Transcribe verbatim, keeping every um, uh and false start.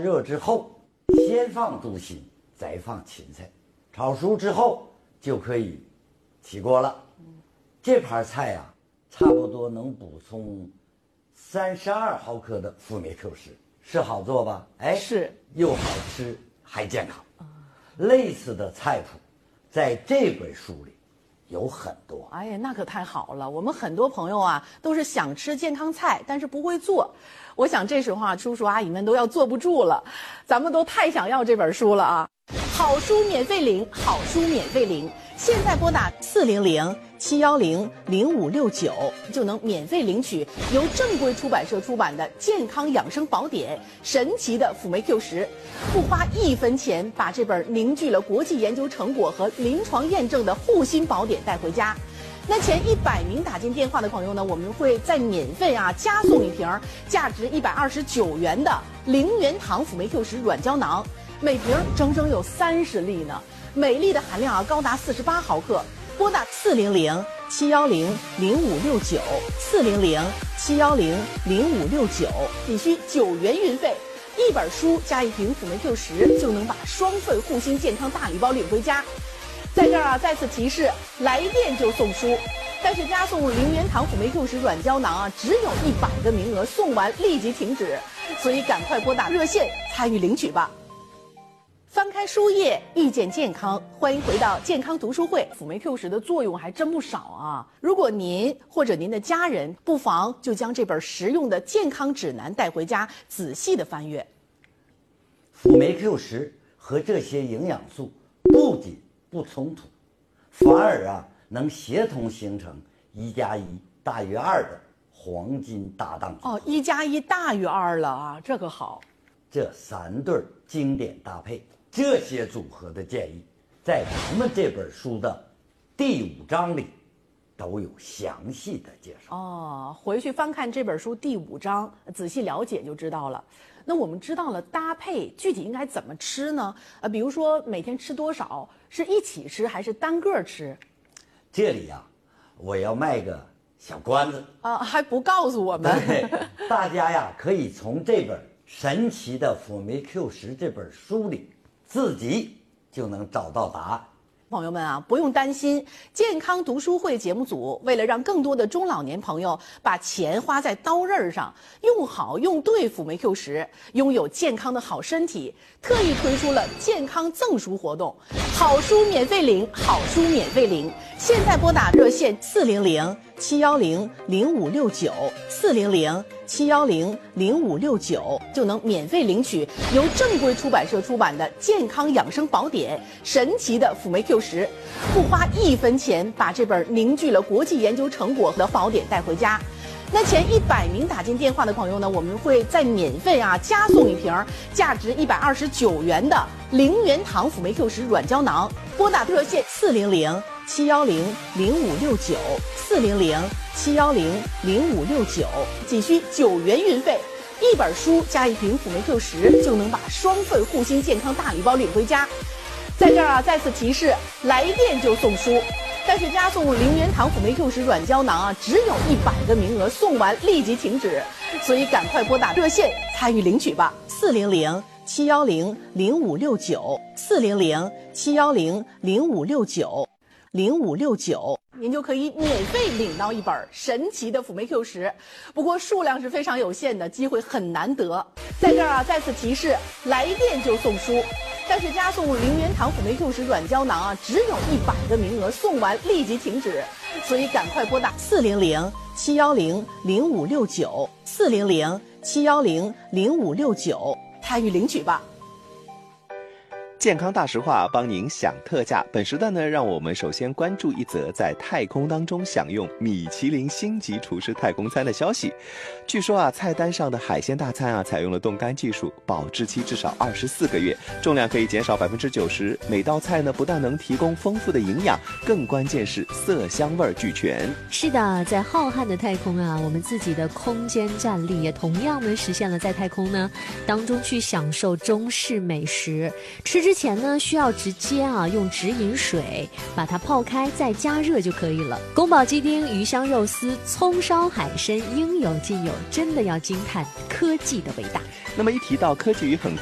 热之后，先放猪心，再放芹菜，炒熟之后就可以起锅了。这盘菜啊，差不多能补充三十二毫克的辅酶 Q 十，是好做吧？哎， 是， 又好吃还健康。类似的菜谱，在这本书里有很多。 哎呀，那可太好了！我们很多朋友啊，都是想吃健康菜，但是不会做。我想这时候啊，叔叔阿姨们都要坐不住了，咱们都太想要这本书了啊！好书免费领，好书免费领，现在拨打四零零七幺零零五六九就能免费领取由正规出版社出版的健康养生宝典《神奇的辅酶 Q 十》，不花一分钱把这本凝聚了国际研究成果和临床验证的护心宝典带回家。那前一百名打进电话的朋友呢，我们会再免费啊加送一瓶价值一百二十九元的零元堂辅酶 Q 十软胶囊，每瓶整整有三十粒呢，每粒的含量啊高达四十八毫克。拨打四零零七幺零零五六九四零零七幺零零五六九，仅需九元运费。一本书加一瓶辅酶 Q 十，就能把双份护心健康大礼包领回家。在这儿啊，再次提示，来电就送书，但是加送零元堂辅酶 Q 十软胶囊啊，只有一百个名额，送完立即停止，所以赶快拨打热线参与领取吧。翻开书页，遇见健康，欢迎回到健康读书会。辅酶 Q 十的作用还真不少啊！如果您或者您的家人，不妨就将这本实用的健康指南带回家，仔细的翻阅。 辅酶 Q 十和这些营养素不仅不冲突，反而啊能协同形成一加一大于二的黄金搭档组合。 哦，一加一大于二了啊，这个好。 这三对经典搭配，这些组合的建议，在咱们这本书的第五章里都有详细的介绍。 哦，回去翻看这本书第五章，仔细了解就知道了。那我们知道了搭配，具体应该怎么吃呢？呃，比如说每天吃多少，是一起吃还是单个吃？ 这里呀、啊，我要卖个小关子啊，还不告诉我们。 对，大家呀可以从这本神奇的辅酶 Q 十这本书里，自己就能找到答案。 朋友们啊，不用担心，健康读书会节目组为了让更多的中老年朋友把钱花在刀刃上，用好用对辅酶 Q 十，拥有健康的好身体，特意推出了健康赠书活动，好书免费领，好书免费领。现在拨打热线四零零七幺零零五六九四零零七幺零零五六九就能免费领取由正规出版社出版的健康养生宝典《神奇的辅酶 Q 十》，不花一分钱把这本凝聚了国际研究成果的宝典带回家。那前一百名打进电话的朋友呢，我们会再免费啊加送一瓶价值一百二十九元的零元堂辅酶 Q 十软胶囊。拨打热线四零零七幺零零五六九四零零七幺零零五六九，仅需九元运费。一本书加一瓶辅酶 Q 十，就能把双份护心健康大礼包领回家。在这儿啊，再次提示，来电就送书。但是加送零元堂辅酶 Q 十软胶囊啊，只有一百个名额，送完立即停止，所以赶快拨打热线参与领取吧。四零零七幺零零五六九四零零七幺零零五六九零五六九，您就可以免费领到一本神奇的辅酶 Q 十，不过数量是非常有限的，机会很难得。在这儿啊，再次提示，来电就送书。但是加送零元堂辅酶 Q 十软胶囊啊，只有一百个名额，送完立即停止，所以赶快拨打四零零七幺零零五六九四零零七幺零零五六九参与领取吧。 健康大实话帮您享特价。本时段呢，让我们首先关注一则在太空当中享用米其林星级厨师太空餐的消息。据说啊，菜单上的海鲜大餐啊，采用了冻干技术，保质期至少二十四个月，重量可以减少百分之九十。每道菜呢，不但能提供丰富的营养，更关键是色香味俱全。 是的，在浩瀚的太空啊，我们自己的空间站立也同样的实现了在太空呢当中去享受中式美食。吃之前呢，需要直接啊用直饮水把它泡开，再加热就可以了。宫保鸡丁、鱼香肉丝、葱烧海参应有尽有，真的要惊叹科技的伟大。 那么一提到科技与很